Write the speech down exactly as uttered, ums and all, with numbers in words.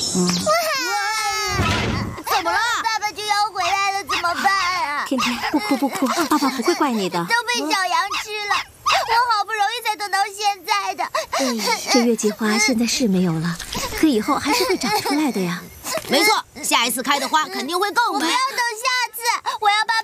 嗯， 怎么了？ 爸爸就要回来了，怎么办啊？ 天天不哭不哭，爸爸不会怪你的。 都被小羊吃了，我好不容易才等到现在的。 哎，这月季花现在是没有了，可以后还是会长出来的呀。 没错，下一次开的花肯定会更美。 我不要等下次，我要把